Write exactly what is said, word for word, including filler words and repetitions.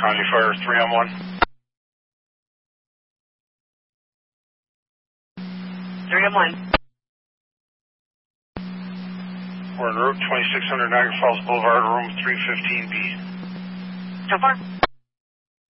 County Fire, three on one. three on one. We're en route, twenty-six hundred Niagara Falls Boulevard, room three fifteen B. So far?